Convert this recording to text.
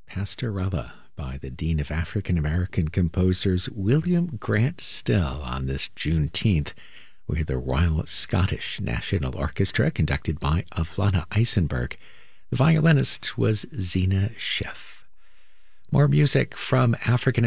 Pastorella by the Dean of African American Composers William Grant Still on this Juneteenth with the Royal Scottish National Orchestra conducted by Aflana Eisenberg. The violinist was Zena Schiff. More music from African